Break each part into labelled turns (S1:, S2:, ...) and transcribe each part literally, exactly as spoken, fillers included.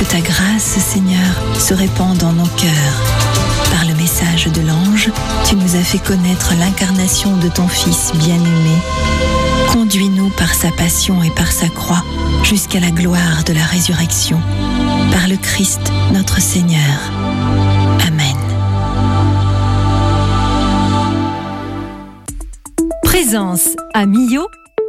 S1: ta grâce, Seigneur, se répand dans nos cœurs. Par le message de l'ange, tu nous as fait connaître l'incarnation de ton Fils bien-aimé. Conduis-nous par sa passion et par sa croix jusqu'à la gloire de la résurrection. Par le Christ, notre Seigneur. Amen.
S2: Présence à Millau,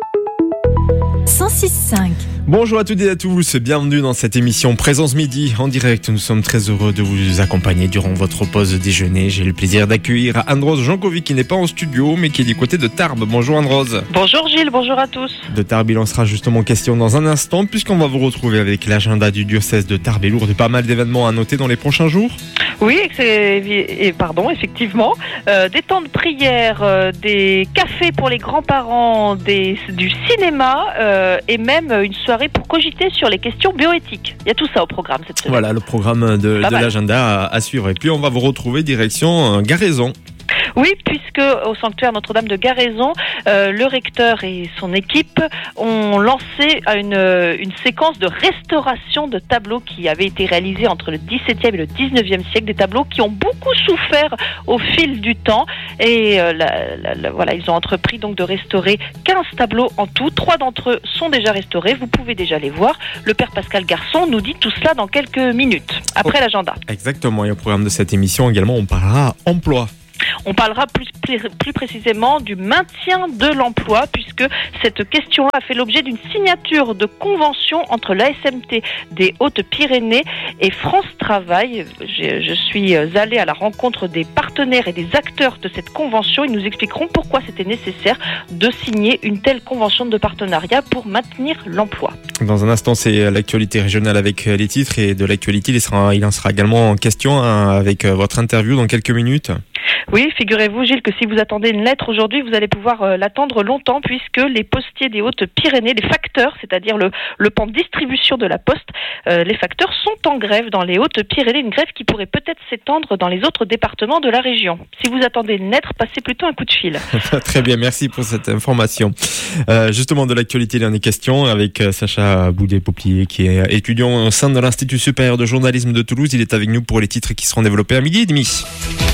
S2: cent six virgule cinq.
S3: Bonjour à toutes et à tous, bienvenue dans cette émission Présence Midi en direct. Nous sommes très heureux de vous accompagner durant votre pause déjeuner. J'ai le plaisir d'accueillir Androse Jankovic qui n'est pas en studio mais qui est du côté de Tarbes. Bonjour Androse.
S4: Bonjour Gilles, bonjour à tous.
S3: De Tarbes, il en sera justement question dans un instant puisqu'on va vous retrouver avec l'agenda du diocèse de Tarbes et Lourdes. Pas mal d'événements à noter dans les prochains jours.
S4: Oui, c'est, et pardon, effectivement. Euh, des temps de prière, euh, des cafés pour les grands-parents, des, du cinéma euh, et même une soirée pour cogiter sur les questions bioéthiques. Il y a tout ça au programme cette semaine.
S3: Voilà le programme de, de l'agenda à, à suivre. Et puis on va vous retrouver direction euh, Garaison.
S4: Oui, puisque au sanctuaire Notre-Dame de Garaison, euh, le recteur et son équipe ont lancé une, une séquence de restauration de tableaux qui avaient été réalisés entre le dix-septième et le dix-neuvième siècle, des tableaux qui ont beaucoup souffert au fil du temps. Et euh, la, la, la, voilà, ils ont entrepris donc de restaurer quinze tableaux en tout. Trois d'entre eux sont déjà restaurés, vous pouvez déjà les voir. Le père Pascal Garçon nous dit tout cela dans quelques minutes, après oh, l'agenda.
S3: Exactement, et au programme de cette émission également, on parlera emploi.
S4: On parlera plus, plus, plus précisément du maintien de l'emploi puisque cette question a fait l'objet d'une signature de convention entre l'A S M T des Hautes-Pyrénées et France Travail. Je, je suis allée à la rencontre des partenaires et des acteurs de cette convention. Ils nous expliqueront pourquoi c'était nécessaire de signer une telle convention de partenariat pour maintenir l'emploi.
S3: Dans un instant, c'est l'actualité régionale avec les titres et de l'actualité, il, sera, il en sera également en question hein, avec votre interview dans quelques minutes.
S4: Oui, figurez-vous Gilles que si vous attendez une lettre aujourd'hui, vous allez pouvoir euh, l'attendre longtemps puisque les postiers des Hautes-Pyrénées, les facteurs, c'est-à-dire le, le pan de distribution de la poste, euh, les facteurs sont en grève dans les Hautes-Pyrénées, une grève qui pourrait peut-être s'étendre dans les autres départements de la région. Si vous attendez une lettre, passez plutôt un coup de fil.
S3: Très bien, merci pour cette information. Euh, justement de l'actualité, il y en est question avec Sacha Boudet-Poplier qui est étudiant au sein de l'Institut supérieur de journalisme de Toulouse. Il est avec nous pour les titres qui seront développés à midi et demi.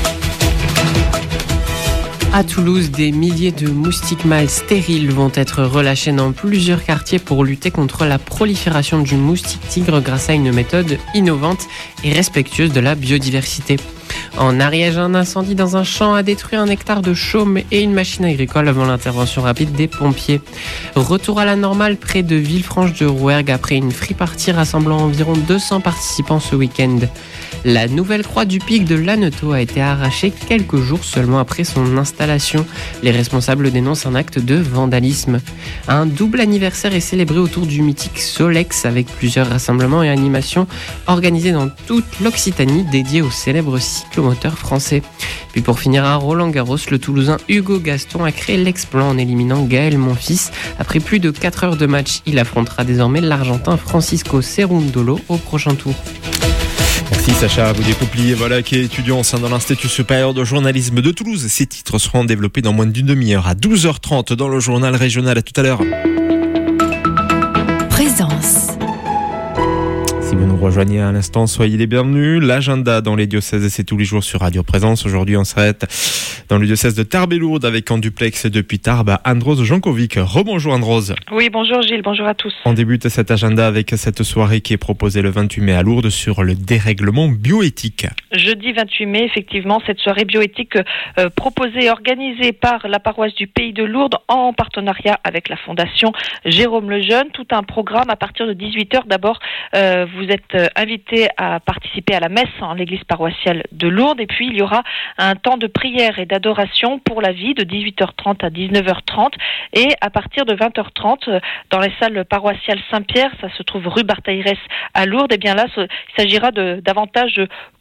S5: À Toulouse, des milliers de moustiques mâles stériles vont être relâchés dans plusieurs quartiers pour lutter contre la prolifération du moustique tigre grâce à une méthode innovante et respectueuse de la biodiversité. En Ariège, un incendie dans un champ a détruit un hectare de chaume et une machine agricole avant l'intervention rapide des pompiers. Retour à la normale près de Villefranche-de-Rouergue après une free party rassemblant environ deux cents participants ce week-end. La nouvelle croix du pic de Lanneteau a été arrachée quelques jours seulement après son installation. Les responsables dénoncent un acte de vandalisme. Un double anniversaire est célébré autour du mythique Solex avec plusieurs rassemblements et animations organisés dans toute l'Occitanie dédiés au célèbre cyclomoteur français. Puis pour finir à Roland-Garros, le Toulousain Hugo Gaston a créé l'exploit en éliminant Gaël Monfils. Après plus de quatre heures de match, il affrontera désormais l'Argentin Francisco Cerundolo au prochain tour.
S3: Merci Sacha Boudet-Poplier, voilà, qui est étudiant au sein de l'Institut supérieur de journalisme de Toulouse. Ces titres seront développés dans moins d'une demi-heure à douze heures trente dans le journal régional. À tout à l'heure.
S2: Présence.
S3: Si vous nous rejoignez à l'instant, soyez les bienvenus. L'agenda dans les diocèses, c'est tous les jours sur Radio Présence. Aujourd'hui, on s'arrête dans le diocèse de Tarbes et Lourdes avec en duplex depuis Tarbes, Androse Jankovic. Rebonjour Androse.
S4: Oui, bonjour Gilles, bonjour à tous.
S3: On débute cet agenda avec cette soirée qui est proposée le vingt-huit mai à Lourdes sur le dérèglement bioéthique.
S4: Jeudi vingt-huit mai, effectivement, cette soirée bioéthique euh, proposée et organisée par la paroisse du Pays de Lourdes en partenariat avec la Fondation Jérôme Lejeune. Tout un programme à partir de dix-huit heures. D'abord, euh, vous êtes invité à participer à la messe en l'église paroissiale de Lourdes et puis il y aura un temps de prière et d'adoration pour la vie de dix-huit heures trente à dix-neuf heures trente et à partir de vingt heures trente dans les salles paroissiales Saint-Pierre, ça se trouve rue Barthaïrès à Lourdes, et bien là il s'agira de davantage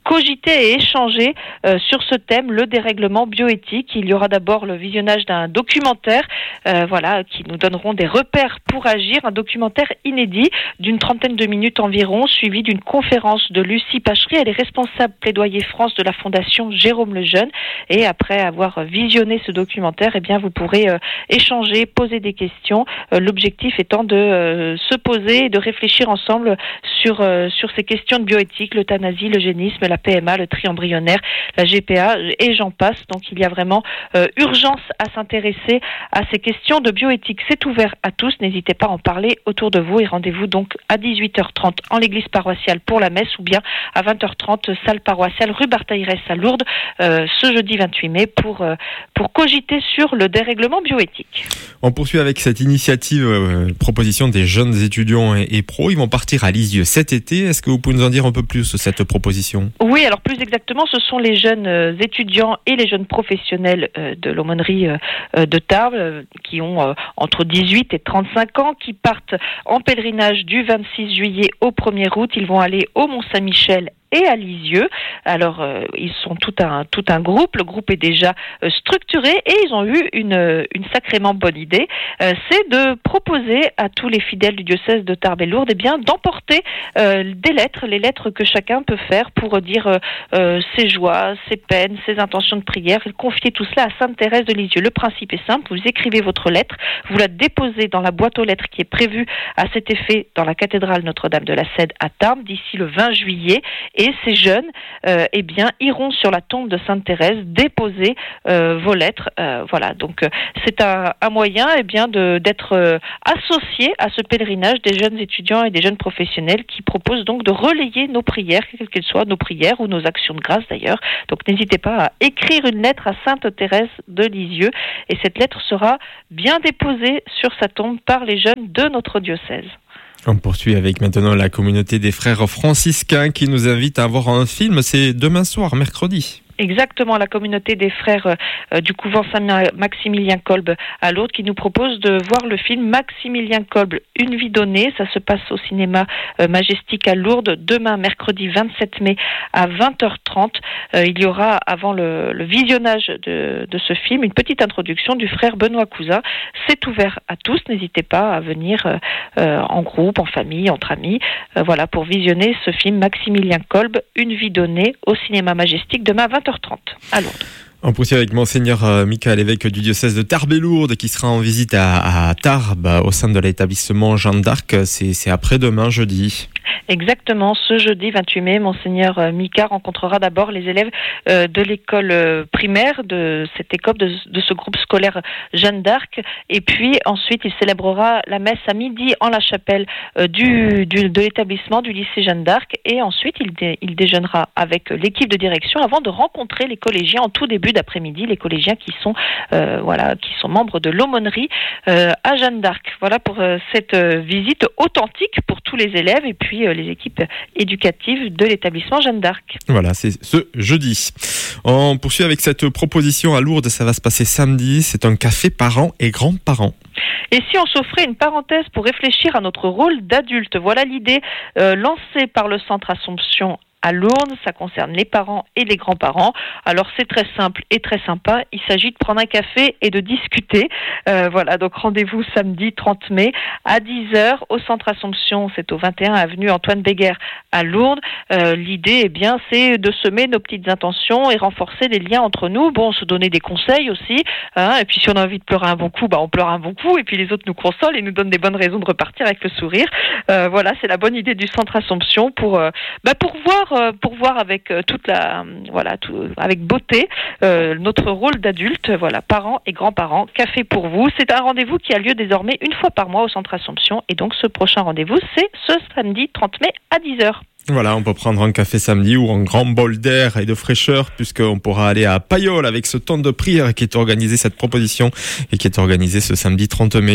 S4: cogiter et échanger euh, sur ce thème, le dérèglement bioéthique. Il y aura d'abord le visionnage d'un documentaire, euh, voilà, qui nous donneront des repères pour agir, un documentaire inédit d'une trentaine de minutes environ, suivi d'une conférence de Lucie Pachery. Elle est responsable plaidoyer France de la Fondation Jérôme Lejeune. Et après avoir visionné ce documentaire, eh bien, vous pourrez euh, échanger, poser des questions. Euh, l'objectif étant de euh, se poser et de réfléchir ensemble sur euh, sur ces questions de bioéthique, l'euthanasie, l'eugénisme, la P M A, le tri embryonnaire, la G P A et j'en passe. Donc il y a vraiment euh, urgence à s'intéresser à ces questions de bioéthique. C'est ouvert à tous, n'hésitez pas à en parler autour de vous et rendez-vous donc à dix-huit heures trente en l'église paroissiale pour la messe ou bien à vingt heures trente salle paroissiale rue Barthaïrès à Lourdes euh, ce jeudi vingt-huit mai pour, euh, pour cogiter sur le dérèglement bioéthique.
S3: On poursuit avec cette initiative, euh, proposition des jeunes étudiants et, et pros. Ils vont partir à Lisieux cet été. Est-ce que vous pouvez nous en dire un peu plus sur cette proposition ?
S4: Oui, alors plus exactement, ce sont les jeunes euh, étudiants et les jeunes professionnels euh, de l'aumônerie euh, de Tarbes euh, qui ont euh, entre dix-huit et trente-cinq ans, qui partent en pèlerinage du vingt-six juillet au premier août. Ils vont aller au Mont-Saint-Michel et à Lisieux. Alors, euh, ils sont tout un tout un groupe. Le groupe est déjà euh, structuré et ils ont eu une une sacrément bonne idée. Euh, c'est de proposer à tous les fidèles du diocèse de Tarbes et Lourdes, eh bien, d'emporter euh, des lettres, les lettres que chacun peut faire pour dire euh, euh, ses joies, ses peines, ses intentions de prière. Confier tout cela à Sainte Thérèse de Lisieux. Le principe est simple. Vous écrivez votre lettre, vous la déposez dans la boîte aux lettres qui est prévue à cet effet dans la cathédrale Notre-Dame de la Cède à Tarbes d'ici le vingt juillet. Et ces jeunes, euh, eh bien, iront sur la tombe de Sainte Thérèse déposer euh, vos lettres. Euh, voilà. Donc, euh, c'est un, un moyen, eh bien, de d'être euh, associé à ce pèlerinage des jeunes étudiants et des jeunes professionnels qui proposent donc de relayer nos prières, quelles qu'elles soient, nos prières ou nos actions de grâce d'ailleurs. Donc, n'hésitez pas à écrire une lettre à Sainte Thérèse de Lisieux et cette lettre sera bien déposée sur sa tombe par les jeunes de notre diocèse.
S3: On poursuit avec maintenant la communauté des frères franciscains qui nous invite à voir un film. C'est demain soir, mercredi.
S4: Exactement, la communauté des frères euh, du couvent Saint-Maximilien Kolb à Lourdes qui nous propose de voir le film Maximilien Kolb, Une vie donnée. Ça se passe au cinéma euh, Majestic à Lourdes demain, mercredi vingt-sept mai à vingt heures trente. Euh, il y aura, avant le, le visionnage de, de ce film, une petite introduction du frère Benoît Cousin. C'est ouvert à tous, n'hésitez pas à venir euh, euh, en groupe, en famille, entre amis, euh, voilà, pour visionner ce film Maximilien Kolb, Une vie donnée au cinéma Majestic demain à vingt heures trente à Lourdes.
S3: On poursuit avec Monseigneur Michael, évêque du diocèse de Tarbes et Lourdes, qui sera en visite à, à Tarbes au sein de l'établissement Jeanne d'Arc. C'est, c'est après-demain, jeudi.
S4: Exactement, ce jeudi vingt-huit mai, Monseigneur Mika rencontrera d'abord les élèves euh, de l'école euh, primaire, de cette école, de, de ce groupe scolaire Jeanne d'Arc, et puis ensuite il célébrera la messe à midi en la chapelle euh, du, du, de l'établissement du lycée Jeanne d'Arc, et ensuite il, dé, il déjeunera avec l'équipe de direction avant de rencontrer les collégiens en tout début d'après-midi, les collégiens qui sont euh, voilà, qui sont membres de l'aumônerie euh, à Jeanne d'Arc. Voilà pour euh, cette euh, visite authentique pour tous les élèves et puis euh, les équipes éducatives de l'établissement Jeanne d'Arc.
S3: Voilà, c'est ce jeudi. On poursuit avec cette proposition à Lourdes, ça va se passer samedi. C'est un café parents et grands-parents.
S4: Et si on s'offrait une parenthèse pour réfléchir à notre rôle d'adulte? Voilà l'idée euh, lancée par le Centre Assomption à Lourdes, ça concerne les parents et les grands-parents. Alors c'est très simple et très sympa, il s'agit de prendre un café et de discuter. Euh, voilà, donc rendez-vous samedi trente mai à dix heures au Centre Assomption, c'est au vingt et un avenue Antoine Béguer à Lourdes. Euh, l'idée, eh bien, c'est de semer nos petites intentions et renforcer les liens entre nous. Bon, se donner des conseils aussi, hein, et puis si on a envie de pleurer un bon coup, bah on pleure un bon coup, et puis les autres nous consolent et nous donnent des bonnes raisons de repartir avec le sourire. Euh, voilà, c'est la bonne idée du Centre Assomption pour, euh, bah, pour voir pour voir avec toute la voilà tout, avec beauté euh, notre rôle d'adulte, voilà, parents et grands-parents. Café pour vous, c'est un rendez-vous qui a lieu désormais une fois par mois au Centre Assomption, et donc ce prochain rendez-vous c'est ce samedi trente mai à dix heures.
S3: Voilà, on peut prendre un café samedi ou un grand bol d'air et de fraîcheur, puisqu'on pourra aller à Payolle avec ce temps de prière qui est organisé, cette proposition, et qui est organisée ce samedi trente mai.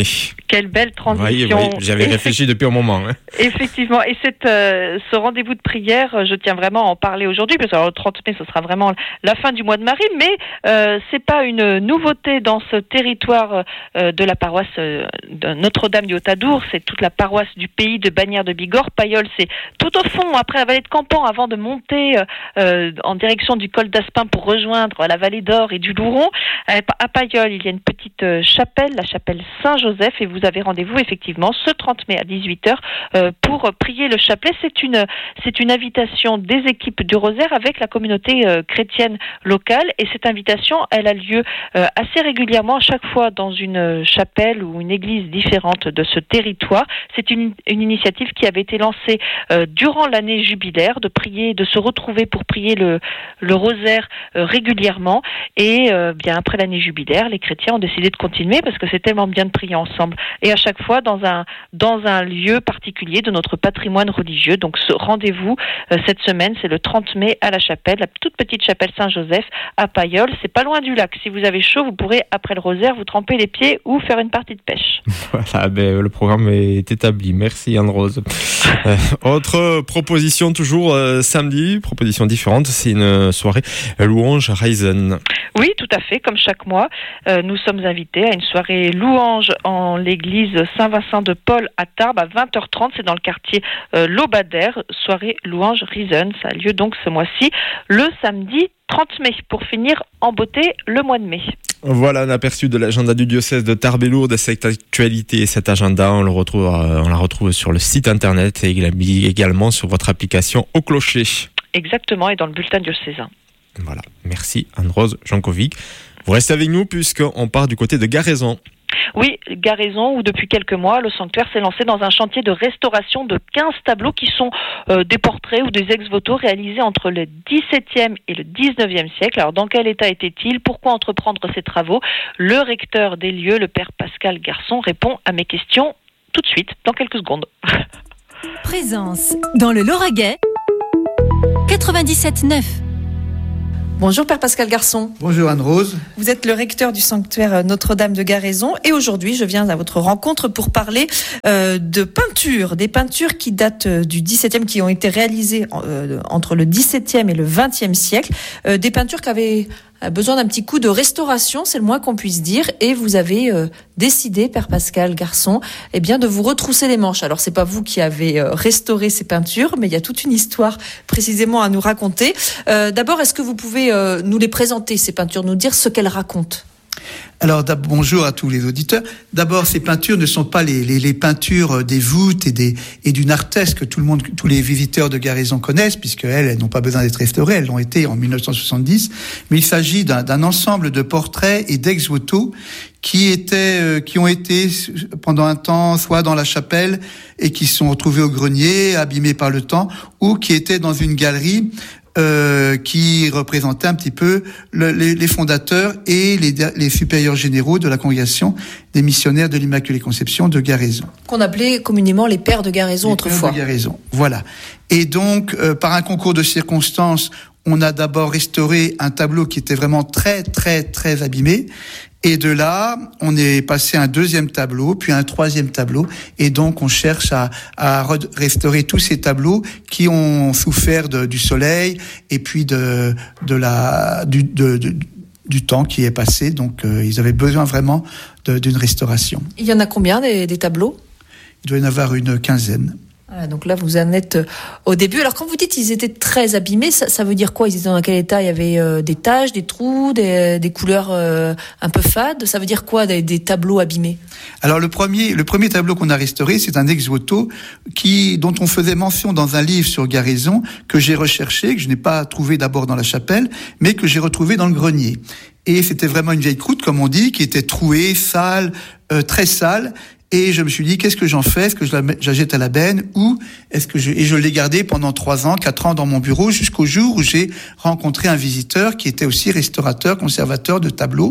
S4: Quelle belle transition.
S3: Oui, oui, j'avais réfléchi depuis un moment. Hein.
S4: Effectivement. Et cette, euh, ce rendez-vous de prière, je tiens vraiment à en parler aujourd'hui, parce que alors, le trente mai, ce sera vraiment la fin du mois de Marie, mais euh, c'est pas une nouveauté dans ce territoire euh, de la paroisse euh, de Notre-Dame du Haut-Adour. C'est toute la paroisse du pays de Bagnères de Bigorre. Pailleul, c'est tout au fond, après la vallée de Campan, avant de monter euh, en direction du col d'Aspin pour rejoindre la vallée d'Or et du Louron. À Pailleul, il y a une petite chapelle, la chapelle Saint-Joseph, et vous avez rendez-vous effectivement ce trente mai à dix-huit heures euh, pour prier le chapelet. C'est une, c'est une invitation des équipes du Rosaire avec la communauté euh, chrétienne locale, et cette invitation, elle a lieu euh, assez régulièrement, chaque fois dans une chapelle ou une église différente de ce territoire. C'est une, une initiative qui avait été lancée euh, durant l'année jubilaire, de prier, de se retrouver pour prier le, le Rosaire euh, régulièrement, et euh, bien après l'année jubilaire, les chrétiens ont décidé de continuer parce que c'est tellement bien de prier ensemble, et à chaque fois dans un dans un lieu particulier de notre patrimoine religieux. Donc ce rendez-vous euh, cette semaine, c'est le trente mai à la chapelle, la toute petite chapelle Saint-Joseph à Pailleul. C'est pas loin du lac. Si vous avez chaud, vous pourrez après le Rosaire vous tremper les pieds ou faire une partie de pêche.
S3: Voilà, ben, le programme est établi. Merci Anne-Rose. euh, autre proposition toujours euh, samedi, proposition différente, c'est une soirée louange Risen.
S4: Oui, tout à fait, comme chaque mois, euh, nous sommes invités à une soirée louange en l'église Saint-Vincent de Paul à Tarbes à vingt heures trente. C'est dans le quartier euh, Lobadère, soirée louange Risen. Ça a lieu donc ce mois-ci, le samedi trente mai, pour finir en beauté le mois de mai.
S3: Voilà un aperçu de l'agenda du diocèse de Tarbes et Lourdes. Cette actualité et cet agenda, on le retrouve, on la retrouve sur le site internet et également sur votre application Au Clocher.
S4: Exactement, et dans le bulletin diocésain.
S3: Voilà, merci Anne-Rose Jankovic. Vous restez avec nous puisqu'on part du côté de Garaison.
S4: Oui, Garaison, où depuis quelques mois, le sanctuaire s'est lancé dans un chantier de restauration de quinze tableaux qui sont euh, des portraits ou des ex-voto réalisés entre le dix-septième et le dix-neuvième siècle. Alors, dans quel état étaient-ils ? Pourquoi entreprendre ces travaux ? Le recteur des lieux, le père Pascal Garçon, répond à mes questions tout de suite, dans quelques secondes.
S2: Présence dans le Lauragais, quatre-vingt-dix-sept neuf.
S6: Bonjour Père Pascal Garçon.
S7: Bonjour Anne-Rose.
S6: Vous êtes le recteur du sanctuaire Notre-Dame de Garaison, et aujourd'hui je viens à votre rencontre pour parler euh, de peintures, des peintures qui datent du dix-septième, qui ont été réalisées euh, entre le dix-septième et le vingtième siècle, euh, des peintures qui avaient besoin d'un petit coup de restauration, c'est le moins qu'on puisse dire, et vous avez euh, décidé, Père Pascal Garçon, eh bien de vous retrousser les manches. Alors c'est pas vous qui avez euh, restauré ces peintures, mais il y a toute une histoire précisément à nous raconter. Euh, d'abord, est-ce que vous pouvez euh, nous les présenter, ces peintures, nous dire ce qu'elles racontent ?
S7: Alors bonjour à tous les auditeurs. D'abord, ces peintures ne sont pas les, les, les peintures des voûtes et, des, et d'une artesse que tout le monde, tous les visiteurs de Garaison connaissent, puisque elles, elles n'ont pas besoin d'être restaurées, elles l'ont été en dix-neuf cent soixante-dix. Mais il s'agit d'un, d'un ensemble de portraits et d'ex-voto qui étaient, euh, qui ont été pendant un temps soit dans la chapelle et qui sont retrouvés au grenier, abîmés par le temps, ou qui étaient dans une galerie. Euh, qui représentait un petit peu le, les, les fondateurs et les, les supérieurs généraux de la congrégation des missionnaires de l'Immaculée Conception de Garaison.
S6: Qu'on appelait communément les pères de Garaison les autrefois.
S7: Pères de Garaison, voilà. Et donc, euh, par un concours de circonstances, on a d'abord restauré un tableau qui était vraiment très, très, très abîmé. Et de là, on est passé à un deuxième tableau, puis à un troisième tableau. Et donc, on cherche à, à restaurer tous ces tableaux qui ont souffert de, du soleil et puis de, de la, du, de, de, du temps qui est passé. Donc, euh, ils avaient besoin vraiment de, d'une restauration.
S6: Il y en a combien des, des tableaux ?
S7: Il doit y en avoir une quinzaine.
S6: Voilà, donc là, vous en êtes au début. Alors, quand vous dites qu'ils étaient très abîmés, ça, ça veut dire quoi ? Ils étaient dans quel état ? Il y avait euh, des taches, des trous, des, des couleurs euh, un peu fades. Ça veut dire quoi, des, des tableaux abîmés ?
S7: Alors, le premier, le premier tableau qu'on a restauré, c'est un ex-voto qui, dont on faisait mention dans un livre sur Garaison, que j'ai recherché, que je n'ai pas trouvé d'abord dans la chapelle, mais que j'ai retrouvé dans le grenier. Et c'était vraiment une vieille croûte, comme on dit, qui était trouée, sale, euh, très sale. Et je me suis dit, qu'est-ce que j'en fais ? Est-ce que je la, je la jette à la benne ou est-ce que je, et je l'ai gardé pendant trois ans, quatre ans dans mon bureau jusqu'au jour où j'ai rencontré un visiteur qui était aussi restaurateur, conservateur de tableaux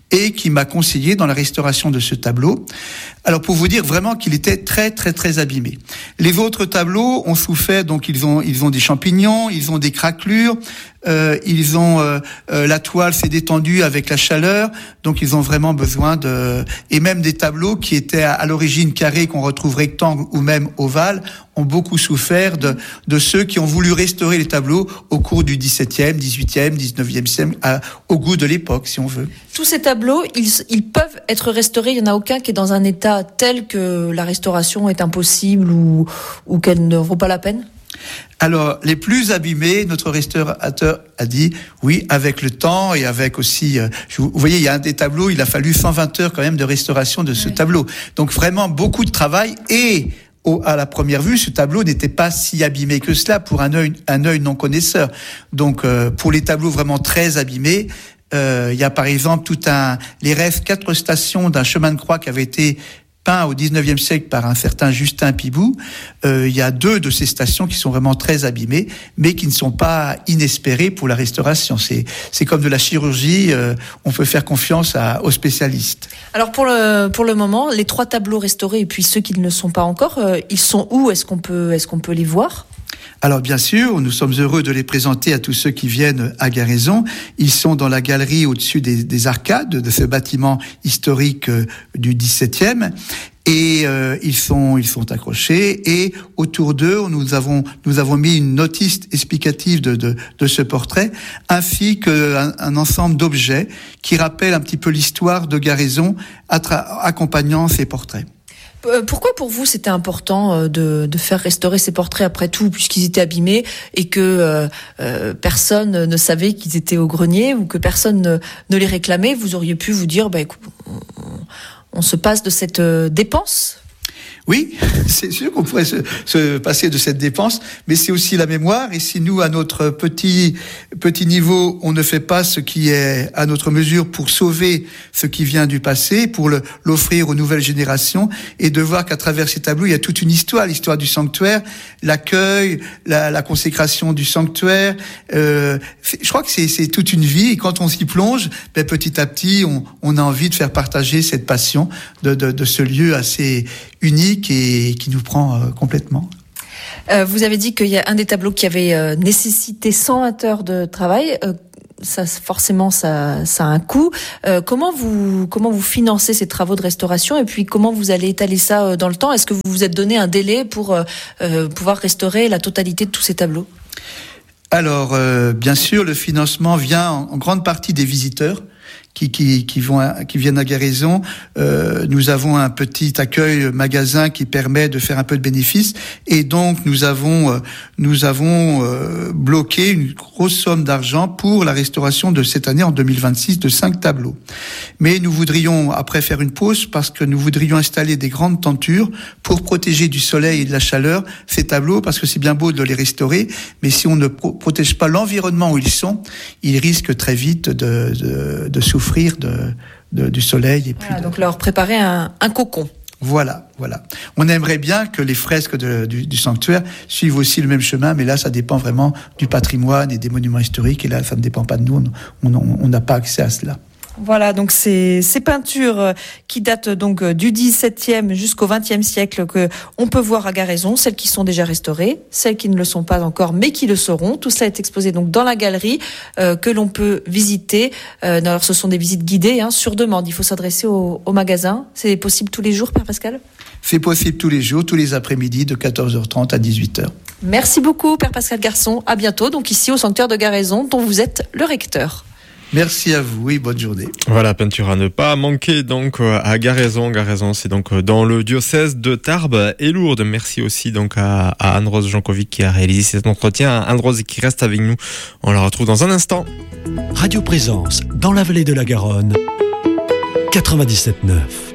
S7: et qui m'a conseillé dans la restauration de ce tableau. Alors pour vous dire vraiment qu'il était très très très abîmé. Les autres tableaux ont souffert, donc ils ont ils ont des champignons, ils ont des craquelures, euh, ils ont euh, euh, la toile s'est détendue avec la chaleur, donc ils ont vraiment besoin de et même des tableaux qui étaient à, à l'origine carrés qu'on retrouve rectangles ou même ovales ont beaucoup souffert de de ceux qui ont voulu restaurer les tableaux au cours du dix-septième, dix-huitième, dix-neuvième siècle, à, au goût de l'époque, si on veut.
S6: Tous ces tableaux, ils, ils peuvent être restaurés. Il n'y en a aucun qui est dans un état tel que la restauration est impossible ou, ou qu'elle ne vaut pas la peine?
S7: Alors, les plus abîmés, notre restaurateur a dit, oui, avec le temps et avec aussi, euh, vous voyez, il y a un des tableaux, il a fallu cent vingt heures quand même de restauration de ce oui. tableau. Donc vraiment beaucoup de travail et Au, à la première vue, ce tableau n'était pas si abîmé que cela pour un œil, un œil non connaisseur. Donc, euh, pour les tableaux vraiment très abîmés, euh, il y a par exemple tout un, les restes, quatre stations d'un chemin de croix qui avait été peint au dix-neuvième siècle par un certain Justin Pibou. Euh, il y a deux de ces stations qui sont vraiment très abîmées, mais qui ne sont pas inespérées pour la restauration. C'est, c'est comme de la chirurgie, euh, on peut faire confiance à, aux spécialistes.
S6: Alors pour le, pour le moment, les trois tableaux restaurés et puis ceux qui ne le sont pas encore, euh, ils sont où? Est-ce qu'on peut, est-ce qu'on peut les voir?
S7: Alors bien sûr, nous sommes heureux de les présenter à tous ceux qui viennent à Garaison. Ils sont dans la galerie au-dessus des, des arcades de ce bâtiment historique euh, du dix-septième. Et euh, ils sont ils sont accrochés et autour d'eux nous avons nous avons mis une notice explicative de de, de ce portrait ainsi qu'un un ensemble d'objets qui rappellent un petit peu l'histoire de Garaison attra- accompagnant ces portraits.
S6: Pourquoi pour vous c'était important de, de faire restaurer ces portraits après tout, puisqu'ils étaient abîmés et que euh, euh, personne ne savait qu'ils étaient au grenier ou que personne ne, ne les réclamait? Vous auriez pu vous dire, bah, écoute, on, on se passe de cette euh, dépense?
S7: Oui, c'est sûr qu'on pourrait se, se passer de cette dépense, mais c'est aussi la mémoire. Et si nous, à notre petit petit niveau, on ne fait pas ce qui est à notre mesure pour sauver ce qui vient du passé, pour le, l'offrir aux nouvelles générations, et de voir qu'à travers ces tableaux, il y a toute une histoire, l'histoire du sanctuaire, l'accueil, la, la consécration du sanctuaire. Euh, je crois que c'est, c'est toute une vie. Et quand on s'y plonge, ben, petit à petit, on, on a envie de faire partager cette passion de, de, de ce lieu assez unique et qui nous prend euh, complètement.
S6: Euh, vous avez dit qu'il y a un des tableaux qui avait euh, nécessité cent vingt heures de travail. Euh, ça, forcément, ça, ça a un coût. Euh, comment vous, comment vous financez ces travaux de restauration et puis comment vous allez étaler ça euh, dans le temps? Est-ce que vous vous êtes donné un délai pour euh, euh, pouvoir restaurer la totalité de tous ces tableaux?
S7: Alors, euh, bien sûr, le financement vient en, en grande partie des visiteurs. Qui, qui, qui, vont à, qui viennent à Garaison. Euh, nous avons un petit accueil magasin qui permet de faire un peu de bénéfices et donc nous avons euh, nous avons euh, bloqué une grosse somme d'argent pour la restauration de cette année en deux mille vingt-six de cinq tableaux. Mais nous voudrions après faire une pause parce que nous voudrions installer des grandes tentures pour protéger du soleil et de la chaleur ces tableaux parce que c'est bien beau de les restaurer, mais si on ne pro- protège pas l'environnement où ils sont, ils risquent très vite de, de, de souffrir De, de, du soleil. Et puis
S6: voilà,
S7: de...
S6: donc leur préparer un, un cocon.
S7: Voilà, voilà. On aimerait bien que les fresques de, du, du sanctuaire suivent aussi le même chemin, mais là, ça dépend vraiment du patrimoine et des monuments historiques, et là, ça ne dépend pas de nous, on n'a pas accès à cela.
S6: Voilà, donc ces, ces peintures qui datent donc du dix-septième jusqu'au vingtième siècle que on peut voir à Garaison, celles qui sont déjà restaurées, celles qui ne le sont pas encore mais qui le seront. Tout cela est exposé donc dans la galerie euh, que l'on peut visiter. Euh, alors ce sont des visites guidées hein, sur demande. Il faut s'adresser au, au magasin. C'est possible tous les jours, Père Pascal?
S7: C'est possible tous les jours, tous les après-midi de quatorze heures trente à dix-huit heures.
S6: Merci beaucoup, Père Pascal Garçon. À bientôt. Donc ici au sanctuaire de Garaison, dont vous êtes le recteur.
S7: Merci à vous et bonne journée.
S3: Voilà, peinture à ne pas manquer donc à Garaison. Garaison, c'est donc dans le diocèse de Tarbes et Lourdes. Merci aussi donc à, à Anne-Rose Jankovic qui a réalisé cet entretien. Anne-Rose qui reste avec nous. On la retrouve dans un instant.
S8: Radio Présence dans la vallée de la Garonne, quatre-vingt-dix-sept neuf.